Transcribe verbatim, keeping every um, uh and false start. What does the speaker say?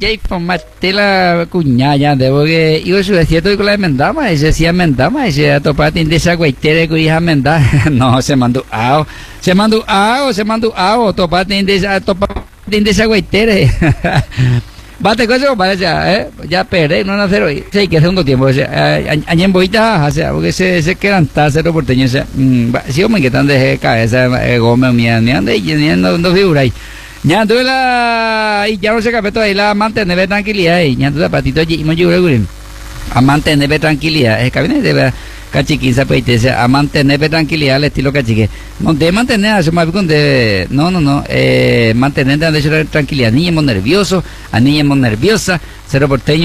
Jay formaste la cuñada de porque yo eso es cierto que con la mendama ese sí mendama ese a topar en esa cuaitere que hija menda no se mandó ao se mandó ao se mandó ao topar en esa topar en esa cuaitere bate cosa parece eh ya perdé no hacer hoy sí que segundo tiempo o sea añen boita o sea porque se se quedan cero porteños si yo me quedan de cabeza gome mía ni ande y no no figura ahí ya tú la y ya no se capetó ahí la mantener tranquilidad y ya tú zapatito allí me yo creo a mantener tranquilidad es cabina de cachiquín se a mantener tranquilidad al estilo cachique no de mantener eso más bien de no no no eh mantener tranquilidad niños nerviosos a niños nerviosas cero porteño